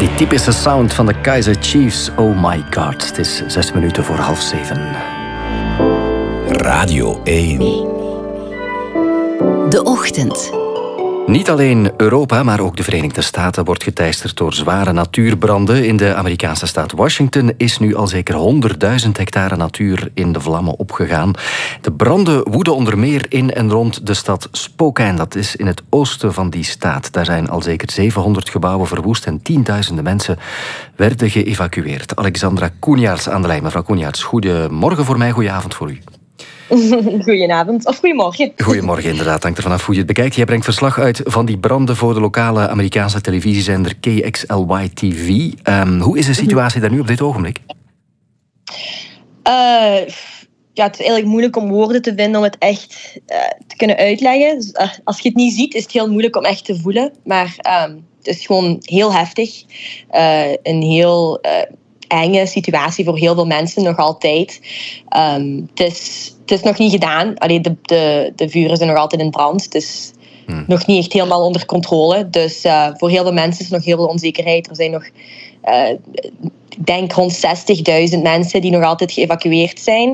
Die typische sound van de Kaizer Chiefs. Oh my god. Het is 6 minuten voor 6:30. Radio 1. De Ochtend. Niet alleen Europa, maar ook de Verenigde Staten wordt geteisterd door zware natuurbranden. In de Amerikaanse staat Washington is nu al zeker 100.000 hectare natuur in de vlammen opgegaan. De branden woeden onder meer in en rond de stad Spokane. Dat is in het oosten van die staat. Daar zijn al zeker 700 gebouwen verwoest en tienduizenden mensen werden geëvacueerd. Alexandra Koeniaerts aan de lijn. Mevrouw Koeniaerts, goedemorgen voor mij, goedenavond voor u. Goedenavond, of goedemorgen. Goedemorgen, inderdaad. Hangt er vanaf hoe je het bekijkt. Jij brengt verslag uit van die branden voor de lokale Amerikaanse televisiezender KXLY-TV. Hoe is de situatie daar nu op dit ogenblik? Het is eigenlijk moeilijk om woorden te vinden om het echt te kunnen uitleggen. Dus, als je het niet ziet, is het heel moeilijk om echt te voelen. Maar het is gewoon heel heftig. Een heel enge situatie voor heel veel mensen, nog altijd. Het is nog niet gedaan. Allee, de vuren zijn nog altijd in brand. Het is nog niet echt helemaal onder controle. Dus voor heel veel mensen is er nog heel veel onzekerheid. Er zijn nog, ik denk, rond 60.000 mensen die nog altijd geëvacueerd zijn.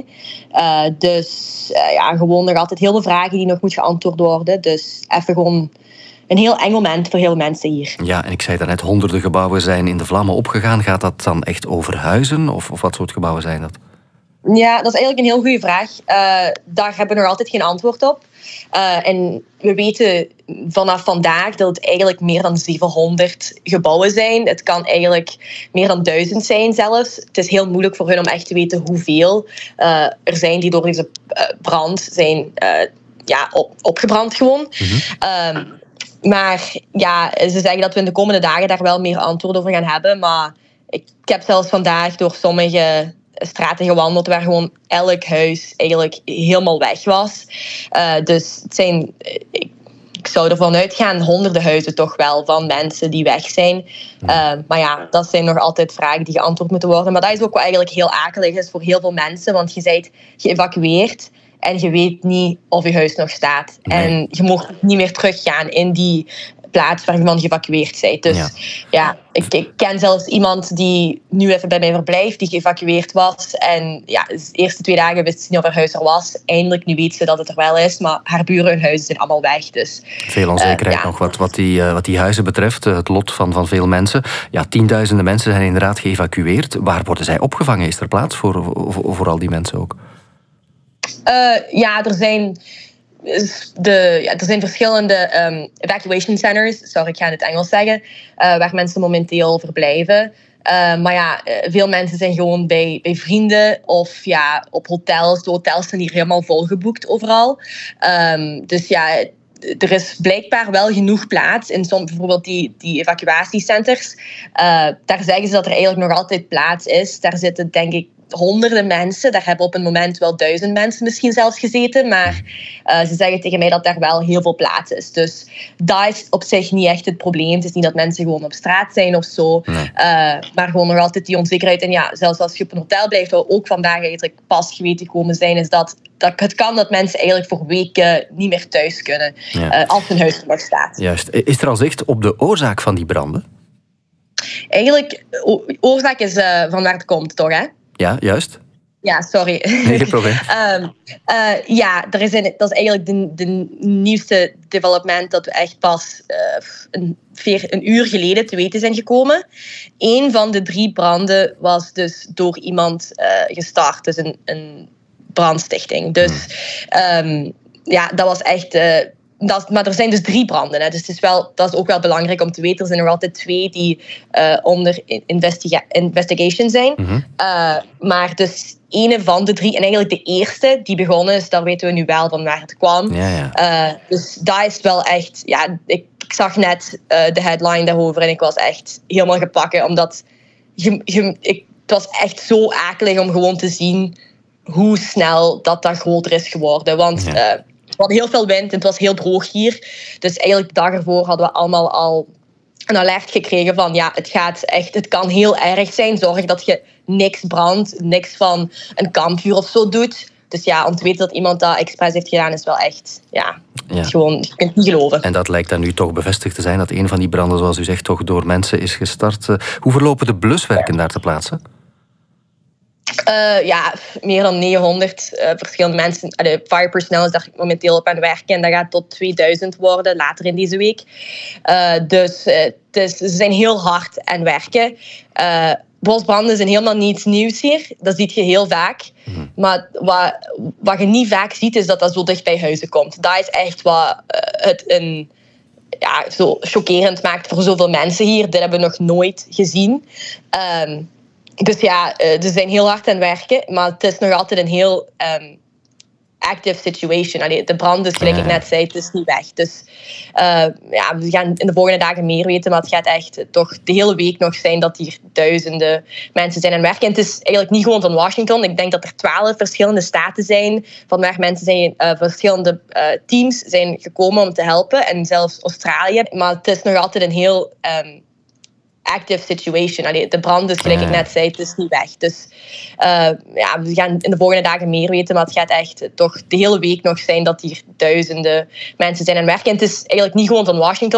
Gewoon nog altijd heel veel vragen die nog moeten geantwoord worden. Dus even gewoon een heel eng moment voor heel veel mensen hier. Ja, en ik zei daarnet, honderden gebouwen zijn in de vlammen opgegaan. Gaat dat dan echt over huizen? Of wat soort gebouwen zijn dat? Ja, dat is eigenlijk een heel goede vraag. Daar hebben we nog altijd geen antwoord op. En we weten vanaf vandaag dat het eigenlijk meer dan 700 gebouwen zijn. Het kan eigenlijk meer dan 1000 zijn zelfs. Het is heel moeilijk voor hun om echt te weten hoeveel er zijn die door deze brand zijn opgebrand gewoon. Mm-hmm. Maar ja, ze zeggen dat we in de komende dagen daar wel meer antwoord over gaan hebben. Maar ik heb zelfs vandaag door sommige straten gewandeld waar gewoon elk huis eigenlijk helemaal weg was. Dus het zijn, ik zou ervan uitgaan, honderden huizen toch wel van mensen die weg zijn. Maar ja, dat zijn nog altijd vragen die geantwoord moeten worden. Maar dat is ook wat eigenlijk heel akelig is voor heel veel mensen. Want je bent geëvacueerd en je weet niet of je huis nog staat. Nee. En je mag niet meer teruggaan in die plaats waar je van geëvacueerd bent. Dus ik ken zelfs iemand die nu even bij mij verblijft, die geëvacueerd was. En ja, de eerste 2 dagen wist ze niet of haar huis er was. Eindelijk, nu weet ze dat het er wel is. Maar haar buren en huizen zijn allemaal weg. Dus, veel onzekerheid nog wat die huizen betreft. Het lot van veel mensen. Ja, tienduizenden mensen zijn inderdaad geëvacueerd. Waar worden zij opgevangen? Is er plaats voor al die mensen ook? Er zijn verschillende evacuation centers, sorry, ik ga in het Engels zeggen, waar mensen momenteel verblijven. Veel mensen zijn gewoon bij vrienden of op hotels. De hotels zijn hier helemaal volgeboekt overal. Er is blijkbaar wel genoeg plaats in bijvoorbeeld die evacuatiecenters. Daar zeggen ze dat er eigenlijk nog altijd plaats is. Daar zitten, denk ik, honderden mensen. Daar hebben op een moment wel 1000 mensen misschien zelfs gezeten. Maar ze zeggen tegen mij dat daar wel heel veel plaats is. Dus dat is op zich niet echt het probleem. Het is niet dat mensen gewoon op straat zijn of zo. Nee. Maar gewoon nog altijd die onzekerheid. En ja, zelfs als je op een hotel blijft, wat we ook vandaag eigenlijk pas geweten gekomen zijn, is dat het kan dat mensen eigenlijk voor weken niet meer thuis kunnen. Als hun huis er nog staat. Juist. Is er al zicht op de oorzaak van die branden? Eigenlijk, oorzaak is van waar het komt, toch, hè? Ja, juist. Ja, sorry. Nee, geen probleem. Dat is eigenlijk de nieuwste development dat we echt pas een uur geleden te weten zijn gekomen. 1 van de 3 branden was dus door iemand gestart. Dus een brandstichting. Dus dat was echt... maar er zijn dus 3 branden. Hè. Dus dat is ook wel belangrijk om te weten. Er zijn nog altijd 2 die onder investigation zijn. Mm-hmm. Maar dus 1 van de 3, en eigenlijk de eerste die begonnen is, daar weten we nu wel van waar het kwam. Ja. Dus dat is wel echt... Ja, ik zag net de headline daarover en ik was echt helemaal gepakken. Omdat het was echt zo akelig om gewoon te zien hoe snel dat groter is geworden. Want... we hadden heel veel wind en het was heel droog hier. Dus eigenlijk de dag ervoor hadden we allemaal al een alert gekregen van het kan heel erg zijn. Zorg dat je niks brandt, niks van een kampvuur of zo doet. Dus ja, om te weten dat iemand dat expres heeft gedaan, is wel echt... Ja. Gewoon, je kunt het niet geloven. En dat lijkt dan nu toch bevestigd te zijn, dat een van die branden, zoals u zegt, toch door mensen is gestart. Hoe verlopen de bluswerken daar ter plaatse? Meer dan 900 verschillende mensen. Firepersoneel is daar momenteel op aan het werken. En dat gaat tot 2000 worden later in deze week. Ze zijn heel hard aan het werken. Bosbranden zijn helemaal niets nieuws hier. Dat zie je heel vaak. Maar wat je niet vaak ziet, is dat zo dicht bij huizen komt. Dat is echt wat het zo chockerend maakt voor zoveel mensen hier. Dit hebben we nog nooit gezien. Ze zijn heel hard aan het werken, maar het is nog altijd een heel active situation. De brand is, gelijk ik net zei, het is niet weg. Dus we gaan in de volgende dagen meer weten, maar het gaat echt toch de hele week nog zijn dat hier duizenden mensen zijn aan het werken. En het is eigenlijk niet gewoon van Washington. Ik denk dat er 12 verschillende staten zijn, van waar mensen zijn, verschillende teams zijn gekomen om te helpen. En zelfs Australië. Maar het is nog altijd een heel... active situation. De brand is, gelijk ik net zei, het is niet weg. Dus we gaan in de volgende dagen meer weten, maar het gaat echt toch de hele week nog zijn dat hier duizenden mensen zijn aan het werken. En het is eigenlijk niet gewoon van Washington.